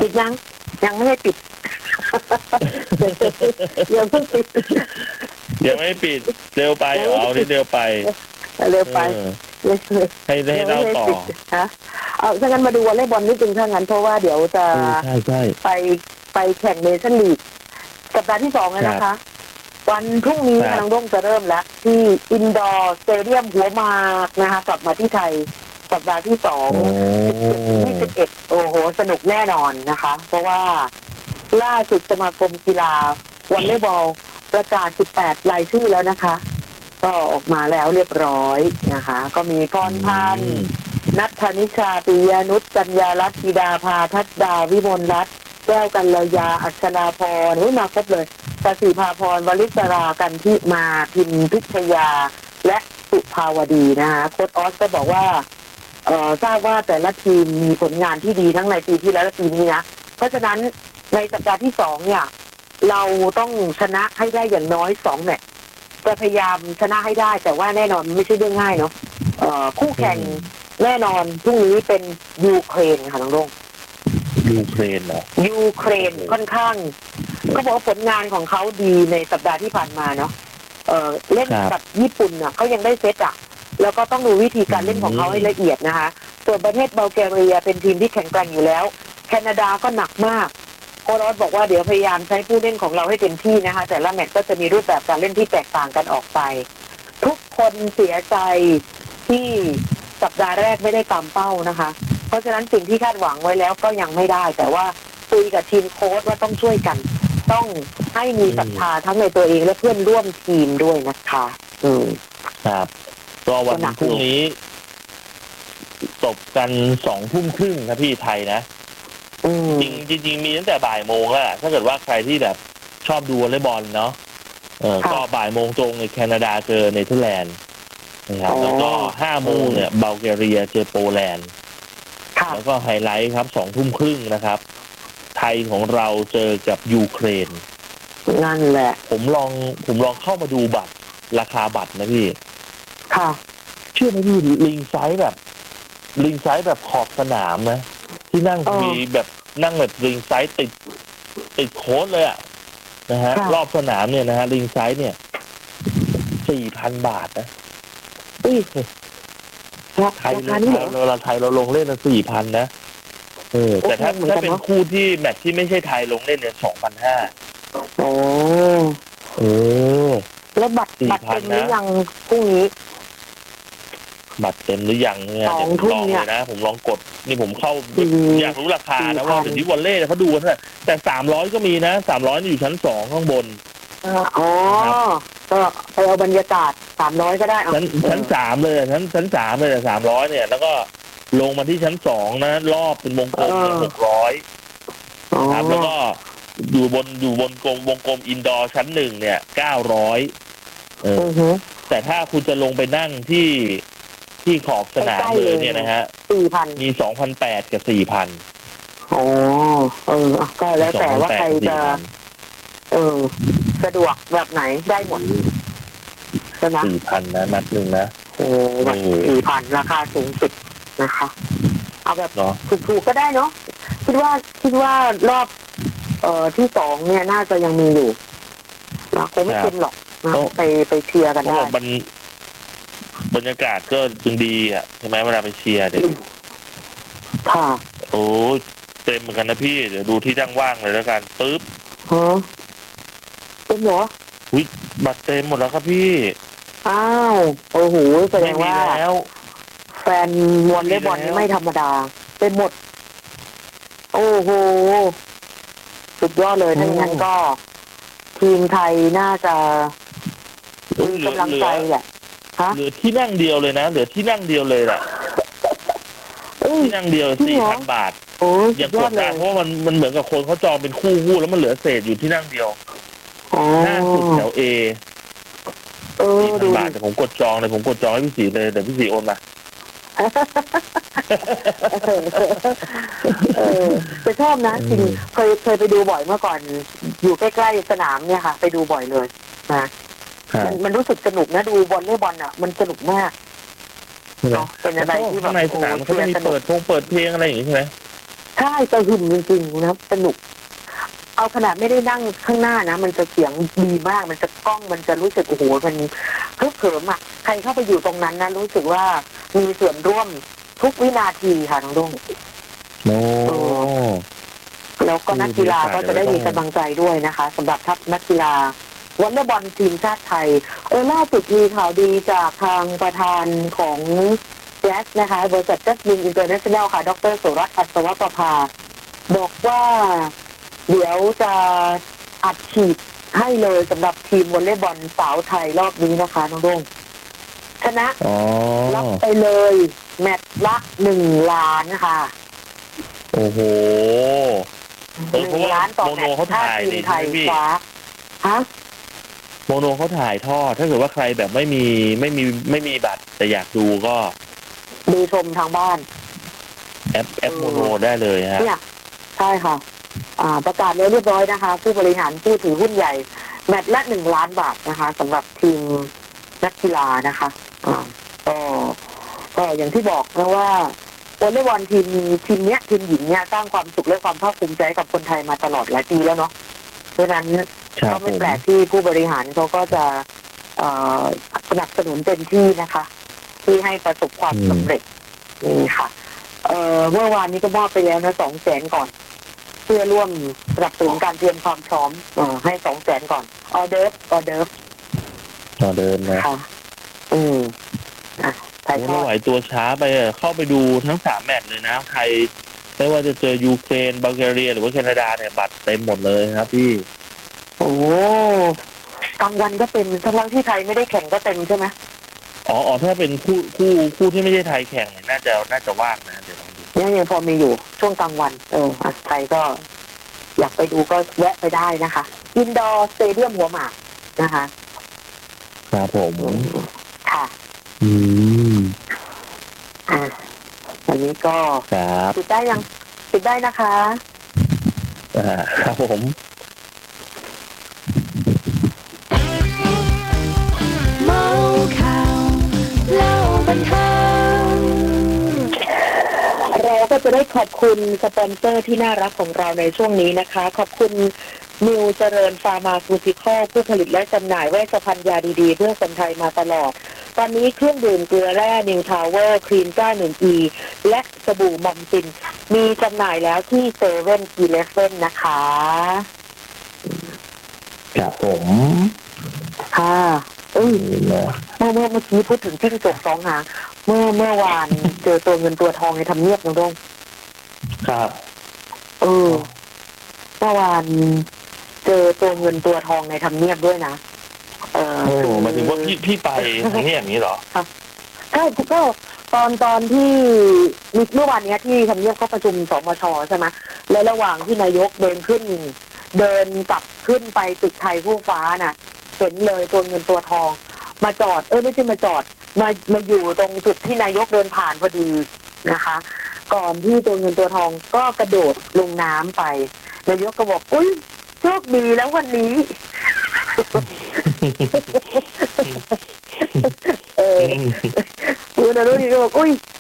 ปิดยังไม่ให้ปิดยังไม่ปิดยังไม่ปิดเร็วไปเอาที่เร็วไปให้เล่าต่อฮะเอาถ้างั้นมาดูวอลเลย์บอลนิดนึงถ้างั้นเพราะว่าเดี๋ยวจะไปแข่งเนชั่นลีกสัปดาห์ที่2แล้วนะคะวันพรุ่งนี้ทางด้งจะเริ่มแล้วที่อินดอร์สเตเดียมหัวหมากนะคะกลับมาที่ไทยสัปดาห์ที่2 21โอ้โหสนุกแน่นอนนะคะเพราะว่าล่าสุดสมาคมกีฬาวอลเลย์บอลประกาศ18รายชื่อแล้วนะคะก็ออกมาแล้วเรียบร้อยนะคะก็มีพรพันธ์นัทธนิชาปิยานุชกัญญารัตน์ธิดาภาทัศดาวิมลรัตน์แก้วกัลยาอัชราพรมาครบเลยกสิภาพรวลิศรากันที่มาพิมพิชยาและสุภาวดีนะคะโค้ชออสก็บอกว่าทราบว่าแต่ละทีมมีผลงานที่ดีทั้งในปีที่แล้วและปีนี้นะเพราะฉะนั้นในสัปดาห์ที่2เนี่ยเราต้องชนะให้ได้อย่างน้อย2แมตช์จะพยายามชนะให้ได้แต่ว่าแน่นอนไม่ใช่เรื่องง่ายเนาะคู่แข่งแน่นอนพรุ่งนี้เป็นยูเครนค่ะน้องรงยูเครนเหรอยูเครนค่อนข้างเขาบอกว่าผลงานของเขาดีในสัปดาห์ที่ผ่านมาเนาะเล่นกับญี่ปุ่นอ่ะเขายังได้เซตอ่ะแล้วก็ต้องดูวิธีการเล่นของเขาให้ละเอียดนะคะส่วนประเทศบัลแกเรียเป็นทีมที่แข็งแกร่งอยู่แล้วแคนาดาก็หนักมากโค้ชออสบอกว่าเดี๋ยวพยายามใช้ผู้เล่นของเราให้เต็มที่นะคะแต่ละแมตช์ก็จะมีรูปแบบการเล่นที่แตกต่างกันออกไปทุกคนเสียใจที่สัปดาห์แรกไม่ได้ตามเป้านะคะเพราะฉะนั้นสิ่งที่คาดหวังไว้แล้วก็ยังไม่ได้แต่ว่าคุยกับทีมโค้ชว่าต้องช่วยกันต้องให้มีศรัทธาทั้งในตัวเองและเพื่อนร่วมทีมด้วยนะคะครับก็วันพรุ่งนี้จบกัน20:30ครับพี่ไทยนะจริงมีตั้งแต่บ่ายโมงแล้วถ้าเกิดว่าใครที่แบบชอบดูวอลเลย์บอลเนาะก็บ่ายโมงตรงในแคนาดาเจอเนเธอร์แลนด์นะครับแล้วก็5 โมงเนี่ยบัลแกเรียเจอโปแลนด์แล้วก็ไฮไลท์ครับ20:30นะครับไทยของเราเจอกับยูเครนนั่นแหละผมลองเข้ามาดูบัตรราคาบัตรนะพี่ค่ะเชื่อไหมพี่ลิงไซส์แบบขอบสนามนะที่นั่งมีแบบนั่งแบบลิงไซส์ติดโค้ดเลยอ่ะนะฮะรอบสนามเนี่ยนะฮะลิงไซส์เนี่ย 4,000 บาทนะไทยเราลงเล่นนะ 4,000 นะแต่ถ้าเป็นคู่ที่แมตช์ที่ไม่ใช่ไทยลงเล่นเนี่ย 2,500 โอ้แล้วบัตรเต็มหรือยังพรุ่งนี้บัตรเต็มหรือยังเนี่ยผมลองเลยนะผมลองกดนี่ผมเข้าอยากรู้ราคานะว่าเป็นที่วอลเล่เขาดูกันเท่าไหร่แต่300ก็มีนะ300อยู่ชั้น2ข้างบนก็ไปเอาบรรยากาศ300ก็ได้ชั้น3เลยชั้น3เลยแต่300เนี่ยแล้วก็ลงมาที่ชั้น2นะรอบเป็นวงกลม600ครับแล้วก็อยู่บนวงกลมอินดอร์ชั้น1เนี่ย900แต่ถ้าคุณจะลงไปนั่งที่ขอบสนามเลยเนี่ยนะฮะ 4,000 มี 2,800 กับ 4,000 ก็แล้วแต่ว่าใครจะสะดวกแบบไหนได้หมดใช่ไหม 4,000 นะนัดนึงนะ 4,000 ราคาสูงสุดนะคะเอาแบบถูกๆก็ได้เนาะคิดว่ารอบที่2เนี่ยน่าจะยังมีอยู่นะคงไม่เต็มหรอกนะไปเชียร์กันได้บรรยากาศก็ยังดีอ่ะใช่ไหมเวลาไปเชียร์เด็กค่ะโอ้เต็มเหมือนกันนะพี่เดี๋ยวดูที่นั่งว่างเลยแล้วกันปึ๊บเต็มเหรอบัตรเต็มหมดแล้วครับพี่อ้าวโอ้โหแสดงว่าแฟนวอลเลย์บอลนี่ไม่ธรรมดาเต็มหมดโอ้โหสุดยอดเลยถ้าอย่างนั้นก็ทีมไทยน่าจะมีกำลังใจแหละเหลือที่นั่งเดียวเลยนะเหลือที่นั่งเดียวเลยแหละที่นั่งเดียว 4,000 บาทยังกดได้เพราะว่ามันเหมือนกับคนเขาจองเป็นคู่แล้วมันเหลือเศษอยู่ที่นั่งเดียวหน้าสุดแถว A 4,000 บาทแต่ผมกดจองเลยผมกดจองให้พี่ศรีเลยแต่พี่ศรีโอนมาจะชอบนะจริงเคยไปดูบ่อยเมื่อก่อนอยู่ใกล้ๆสนามเนี่ยค่ะไปดูบ่อยเลยนะมันรู้สึกสนุกนะดูบอลเล่บอลอ่ะมันสนุกมากเป็นอะไรที่แบบในสนามมันก็จะมีเปิดเพลงอะไรอย่างงี้ใช่ไหมใช่จะหึ่มจริงๆนะสนุกเอาขนาดไม่ได้นั่งข้างหน้านะมันจะเสียงดีมากมันจะกล้องมันจะรู้สึกโอ้โหมันคึกเขิมอ่ะใครเข้าไปอยู่ตรงนั้นนะรู้สึกว่ามีส่วนร่วมทุกวินาทีค่ะน้องดุ้งโอ้แล้วก็นักกีฬาก็จะได้มีกำลังใจด้วยนะคะสำหรับทัพนักกีฬาวอลเลย์บอลทีมชาติไทยล่าสุดมีข่าวดีจากทางประธานของแจ๊สนะคะบริษัทแจ๊สมินอินเตอร์เนชั่นแนลค่ะดรสุรัตน์อัศวประภาบอกว่าเดี๋ยวจะอัดฉีดให้เลยสำหรับทีมวอลเลย์บอลสาวไทยรอบนี้นะคะน้องดงชนะรับไปเลยแมตช์ละ1 ล้านค่ะโอ้โห 1 ล้านต่อแมตช์ถ้าทีมไทยคว้าฮะโมโนเขาถ่ายทอดถ้าเกิดว่าใครแบบไม่มีบัตรแต่อยากดูก็ดูชมทางบ้านแอปโมโนได้เลยฮะเนี่ยใช่ค่ะประกาศแล้วเรียบร้อยนะคะผู้บริหารผู้ถือหุ้นใหญ่แมตช์ละ1 ล้านบาทนะคะสำหรับทีมนักกีฬานะคะก็อย่างที่บอกนะว่าวอลเลย์บอลทีมเนี้ยทีมหญิงเนี้ยสร้างความสุขและความภาคภูมิใจกับคนไทยมาตลอดหลายปีแล้วเนาะเพราะฉะนั้นก็ไม่แปลกที่ผู้บริหารเขาก็จะสนับสนุนเต็มที่นะคะที่ให้ประสบความสำเร็จนี่ค่ะเมื่อวานนี้ก็มอบไปแล้วนะ200,000ก่อนเพื่อร่วมสนับสนุนการเตรียมความพร้อมให้200,000ก่อนออเดิร์ฟนะไทยไม่ไหวตัวช้าไปเข้าไปดูทั้ง3 แมตช์เลยนะไทยไม่ว่าจะเจอยูเครนบัลแกเรียหรือว่าแคนาดาเนี่ยบัตรเต็มหมดเลยครับพี่โอ้กลางวันก็เป็นทั้งที่ไทยไม่ได้แข่งก็เต็มใช่ไหมอ๋อถ้าเป็นคู่ที่ไม่ใช่ไทยแข่งเนี่ยน่าจะว่างนะเดี๋ยวลองดูยังพอมีอยู่ช่วงกลางวันไทยก็อยากไปดูก็แวะไปได้นะคะอินดอร์สเตเดียมหัวหมากนะคะครับผมค่ะวันนี้ก็ปิดได้ยังปิดได้นะคะครับผมเมาข่าวเล่าบันเทิงเราก็จะได้ขอบคุณสปอนเซอร์ที่น่ารักของเราในช่วงนี้นะคะขอบคุณนิวเจริญฟาร์มาซูติคอลผู้ผลิตและจำหน่ายเวชภัณฑ์ยาดีๆเพื่อคนไทยมาตลอดตอนนี้เครื่องดื่มเกลือแร่นิวทาวเวอร์ครีมก้า1Eและสบู่มัมซินมีจำหน่ายแล้วที่เซเว่นอีเลฟเว่นนะคะครับผมค่ะเมื่อกี้พูดถึงจิ้งจก2 หางเมื่อวานเจอตัวเงินตัวทองในทำเนียบน้องดงครับเมื่อวานเจอตัวเงินตัวทองในทำเนียบด้วยนะหมายถึงว่าพี่ไปทางนี้อย่างนี้เหรอใช่ก็ตอนที่เมื่อวานนี้ที่ทำเนียบเขาประชุมสมช.ใช่ไหมและระหว่างที่นายกเดินกลับขึ้นไปตึกไทยคู่ฟ้าน่ะเห็นเลยตัวเงินตัวทองมาจอดไม่ใช่มาจอดมาอยู่ตรงจุดที่นายกเดินผ่านพอดีนะคะก่อนที่ตัวเงินตัวทองก็กระโดดลงน้ำไปนายกก็บอกอุ้ยโชคดีแล้ววันนี้คุณนายกก็บอกอุ้ย